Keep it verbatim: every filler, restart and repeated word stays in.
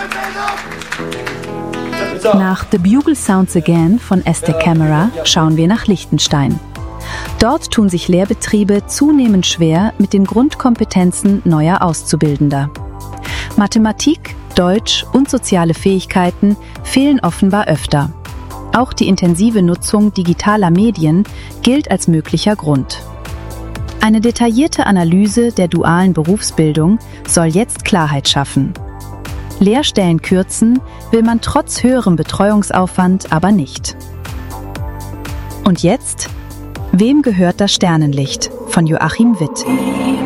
Nach The Bugle Sounds Again von Esther Camera schauen wir nach Liechtenstein. Dort tun sich Lehrbetriebe zunehmend schwer mit den Grundkompetenzen neuer Auszubildender. Mathematik, Deutsch und soziale Fähigkeiten fehlen offenbar öfter. Auch die intensive Nutzung digitaler Medien gilt als möglicher Grund. Eine detaillierte Analyse der dualen Berufsbildung soll jetzt Klarheit schaffen. Lehrstellen kürzen will man trotz höherem Betreuungsaufwand aber nicht. Und jetzt? Wem gehört das Sternenlicht von Joachim Witt?